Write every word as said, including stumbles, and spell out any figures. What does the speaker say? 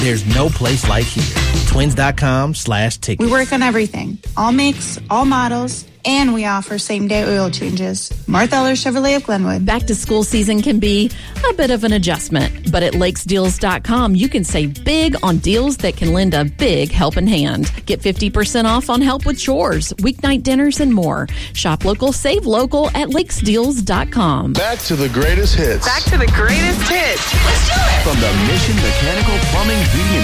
There's no place like here. Twins.com slash tickets. We work on everything. All makes, all models, and we offer same-day oil changes. Martha Eller Chevrolet of Glenwood. Back to school season can be a bit of an adjustment, but at lakes deals dot com, you can save big on deals that can lend a big helping hand. Get fifty percent off on help with chores, weeknight dinners, and more. Shop local, save local at lakes deals dot com. Back to the greatest hits. Back to the greatest hits. Let's do it. From the Mission Mechanical Plumbing, Heating, and